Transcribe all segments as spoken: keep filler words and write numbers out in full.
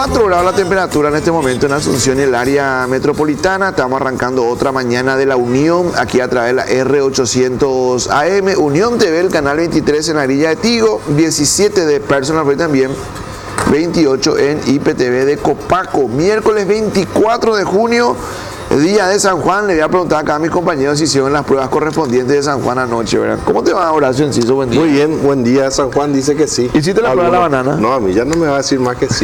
veinticuatro grados la temperatura en este momento en Asunción y el área metropolitana. Estamos arrancando otra mañana de la Unión, aquí a través de la R ochocientos A M, Unión T V, el canal veintitrés en la Villa de Tigo, diecisiete de Personal Free también, veintiocho en I P T V de Copaco. Miércoles veinticuatro de junio, día de San Juan. Le voy a preguntar acá a mis compañeros si hicieron las pruebas correspondientes de San Juan anoche, ¿verdad? ¿Cómo te va, Horacio Enciso? Buen día. Muy bien, buen día. San Juan dice que sí. ¿Hiciste la prueba de la banana? No, a mí ya no me va a decir más que sí.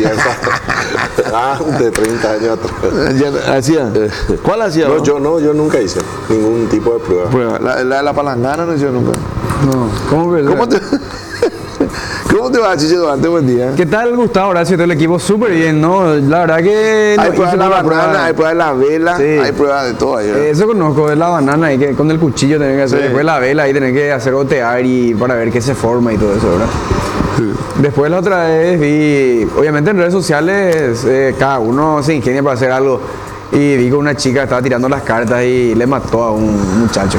Ah, de treinta años atrás. ¿Ya hacía? ¿Cuál hacía? No, yo no, yo nunca hice ningún tipo de prueba. Prueba. La, la, la palangana no hizo nunca. No, ¿cómo que? ¿Cómo te, ¿Cómo te va, Chiche Duarte? Buen día. ¿Qué tal, Gustavo? Horacio, todo el equipo súper bien, ¿no? La verdad que... Hay no, pruebas de la banana, prueba. hay pruebas de la vela, Sí. hay pruebas de todo ahí, ¿verdad? Eso conozco, es la banana, hay que, con el cuchillo tener que hacer, Sí. después la vela, ahí tener que hacer gotear y para ver qué se forma y todo eso, ¿verdad? Sí. Después la otra vez vi, obviamente en redes sociales, eh, cada uno se ingenia para hacer algo. Y vi que una chica estaba tirando las cartas y le mató a un muchacho.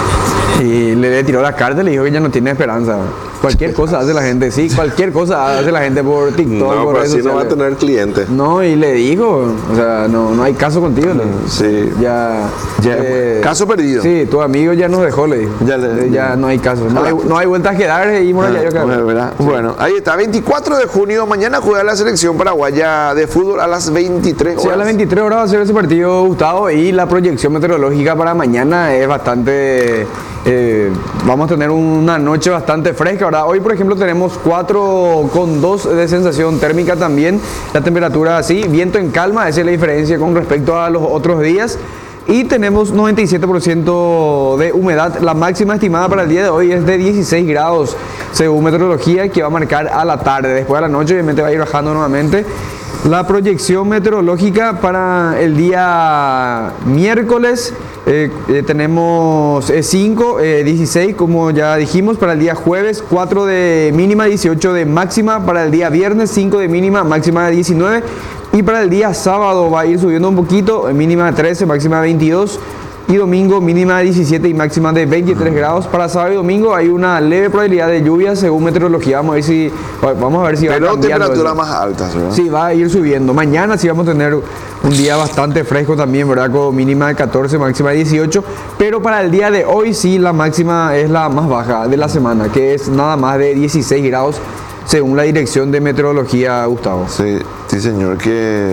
Y le, le tiró las cartas y le dijo que ya no tiene esperanza. Cualquier cosa hace la gente, sí, cualquier cosa hace la gente por TikTok, No, por pero redes así no va a sociales. tener clientes. No, y le dijo, o sea, no, no hay caso contigo. le dijo. Sí. Ya, Ya, eh, caso perdido. Sí, tu amigo ya nos dejó, le dijo. Ya le- Eh, ya no hay caso. No hay, no hay vueltas que dar y bueno, ya yo creo. Bueno, ¿verdad? Bueno, ahí está, veinticuatro de junio, mañana juega la selección paraguaya de fútbol a las veintitrés horas. Sí, a las veintitrés horas va a ser ese partido, Gustavo, y la proyección meteorológica para mañana es bastante... eh, vamos a tener una noche bastante fresca, ¿verdad? Hoy, por ejemplo, tenemos cuatro con dos de sensación térmica también, la temperatura así, viento en calma, esa es la diferencia con respecto a los otros días. Y tenemos noventa y siete por ciento de humedad. La máxima estimada para el día de hoy es de dieciséis grados, según meteorología, que va a marcar a la tarde. Después de la noche, obviamente, va a ir bajando nuevamente. La proyección meteorológica para el día miércoles, eh, eh, tenemos cinco, eh, dieciséis, como ya dijimos, para el día jueves, cuatro de mínima, dieciocho de máxima, para el día viernes, cinco de mínima, máxima de diecinueve. Y para el día sábado va a ir subiendo un poquito, mínima de trece, máxima de veintidós. Y domingo mínima de diecisiete y máxima de veintitrés grados. Para sábado y domingo hay una leve probabilidad de lluvia según meteorología. Vamos a ver si, vamos a ver si va Pero cambiando temperaturas eso. más altas, ¿verdad? Sí, va a ir subiendo. Mañana sí vamos a tener un día bastante fresco también, ¿verdad? Con mínima de catorce, máxima de dieciocho. Pero para el día de hoy sí la máxima es la más baja de la semana, que es nada más de dieciséis grados según la dirección de meteorología, Gustavo. Sí, sí, señor, que...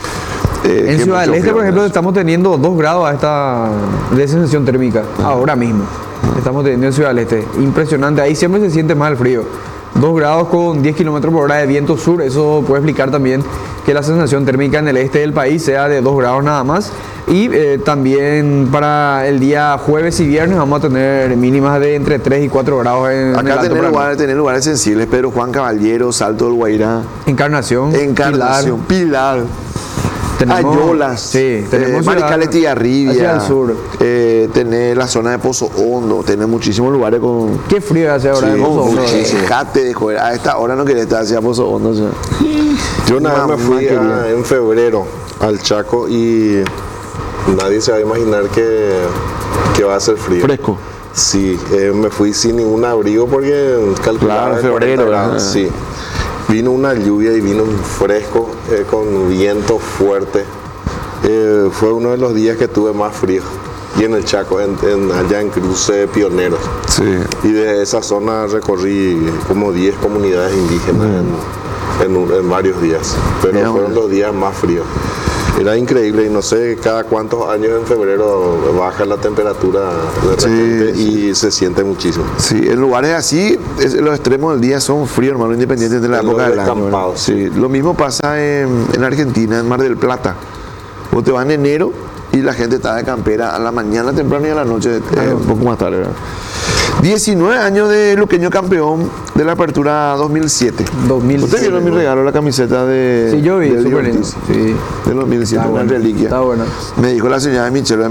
eh, En que Ciudad del mucho Este, frío, por ejemplo, ¿no? estamos teniendo dos grados a esta de sensación térmica, ahora mismo. Estamos teniendo en Ciudad del Este. Impresionante, ahí siempre se siente más el frío. dos grados con diez kilómetros por hora de viento sur, eso puede explicar también que la sensación térmica en el este del país sea de dos grados nada más. Y eh, también para el día jueves y viernes vamos a tener mínimas de entre tres y cuatro grados en, en el Acá Alto tener Paraná. lugares, tener lugares sensibles, Pedro Juan Caballero, Salto del Guairá, Encarnación, Encarnación, Pilar, Pilar, tenemos, Ayolas, sí, tenemos eh, Mariscal ciudad- Estigarribia, hacia el sur. eh, tener la zona de Pozo Hondo, tener muchísimos lugares con... Qué frío hace ahora Sí, en Pozo Hondo, muchísimo. ¿verdad? Dejate de joder, a esta hora no quería estar hacia Pozo Hondo, o sea. Yo una vez Mamá me fui querida. a- en febrero al Chaco y nadie se va a imaginar que, que va a ser frío. Fresco. Sí, eh, me fui sin ningún abrigo porque calculaba Claro, de febrero, cuarenta grados, ajá. sí. Vino una lluvia y vino un fresco eh, con viento fuerte. Eh, fue uno de los días que tuve más frío. Y en el Chaco, en- en- allá en Cruce Pioneros. Sí. Y de esa zona recorrí como diez comunidades indígenas en, en un- en varios días. Pero Mira, fueron bueno. los días más fríos. Era increíble y no sé cada cuántos años en febrero baja la temperatura de Sí, repente sí. y se siente muchísimo. Sí, en lugares así, es- los extremos del día son fríos, hermano, independientes de la En época los del año. ¿verdad? descampados, Sí, lo mismo pasa en, en Argentina, en Mar del Plata. Vos te vas en enero y la gente está de campera a la mañana temprano y a la noche, eh, un poco más tarde, ¿verdad? diecinueve años de Luqueño campeón de la Apertura dos mil siete. dos mil siete, ¿Usted vieron mi ¿no? regalo, la camiseta de Sí, yo vi, de Eddie súper lindo. Ortiz? Sí. Del dos mil siete, Está una bueno, reliquia. está bueno. Me dijo la señora Michelle,